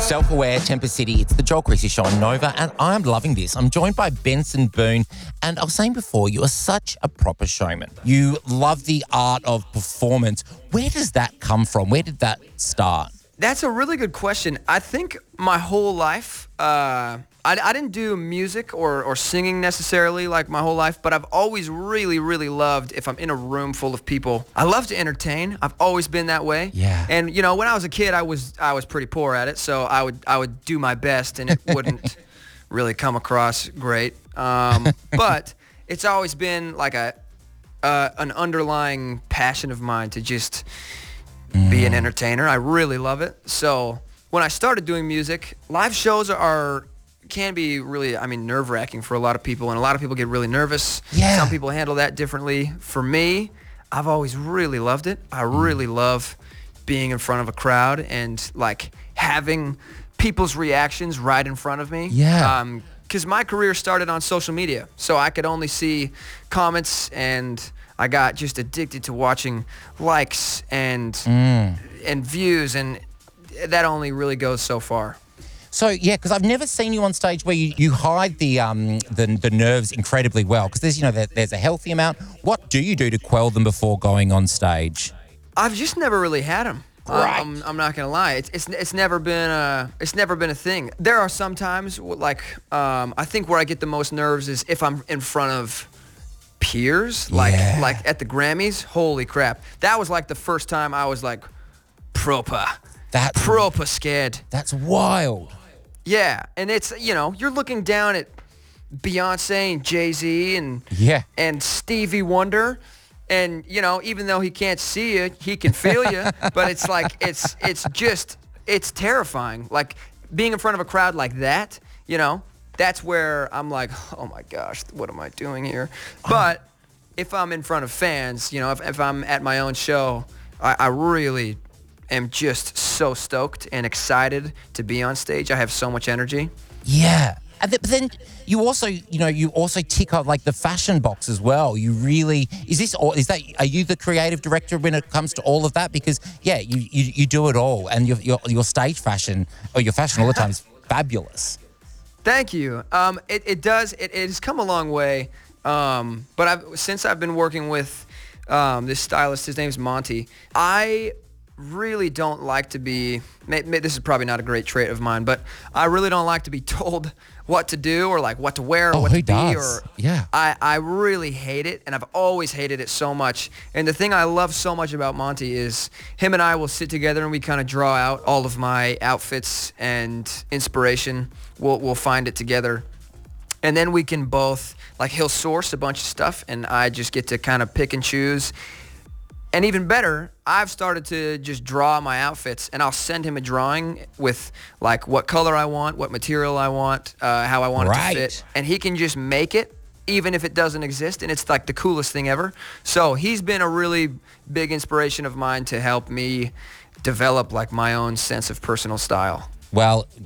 Self-aware, Temper City. It's the Joel Creasy Show on Nova, and I'm loving this. I'm joined by Benson Boone, and I was saying before, you are such a proper showman. You love the art of performance. Where does that come from? Where did that start? That's a really good question. I think my whole life, I didn't do music or singing necessarily like my whole life, but I've always really, really loved, if I'm in a room full of people, I love to entertain. I've always been that way. Yeah. And you know, when I was a kid, I was pretty poor at it, so I would do my best, and it wouldn't really come across great. But it's always been like an underlying passion of mine to just be an entertainer. I really love it. So when I started doing music, live shows can be really, nerve-wracking for a lot of people, and a lot of people get really nervous. Yeah. Some people handle that differently. For me, I've always really loved it. I really love being in front of a crowd and like having people's reactions right in front of me. Yeah. Because my career started on social media, so I could only see comments, and I got just addicted to watching likes and views, and that only really goes so far. So, yeah, because I've never seen you on stage where you hide the nerves incredibly well, because there's a healthy amount. What do you do to quell them before going on stage? I've just never really had them. Right. I'm not gonna lie. It's never been a thing. There are some times like I think where I get the most nerves is if I'm in front of peers, like at the Grammys. Holy crap! That was like the first time I was like proper scared. That's wild. Yeah, and it's, you're looking down at Beyonce and Jay-Z and Stevie Wonder, and even though he can't see you, he can feel you. But it's like it's terrifying. Like being in front of a crowd like that, that's where I'm like, oh my gosh, what am I doing here? But if I'm in front of fans, if I'm at my own show, I really am just so stoked and excited to be on stage. I have so much energy. Yeah. But then you also tick off like the fashion box as well. You really, are you the creative director when it comes to all of that? Because you do it all, and your stage fashion, or your fashion all the time is fabulous. Thank you. It has come a long way. But since I've been working with this stylist, his name's Monty, I really don't like to be, this is probably not a great trait of mine, but I really don't like to be told what to do or like what to wear or what to be. I really hate it, and I've always hated it so much. And the thing I love so much about Monty is him and I will sit together and we kind of draw out all of my outfits and inspiration. We'll find it together. And then we can both, like, he'll source a bunch of stuff and I just get to kind of pick and choose. And even better, I've started to just draw my outfits, and I'll send him a drawing with like what color I want, what material I want, how I want it to fit. And he can just make it even if it doesn't exist, and it's like the coolest thing ever. So he's been a really big inspiration of mine to help me develop like my own sense of personal style. Well,